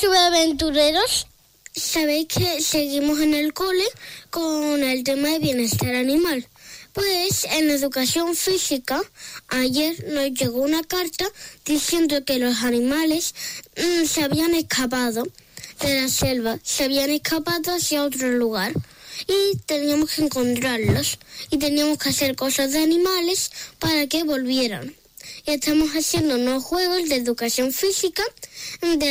subaventureros. Sabéis que seguimos en el cole con el tema de bienestar animal. Pues en educación física, ayer nos llegó una carta diciendo que los animales se habían escapado de la selva, se habían escapado hacia otro lugar y teníamos que encontrarlos y teníamos que hacer cosas de animales para que volvieran. Y estamos haciendo unos juegos de educación física de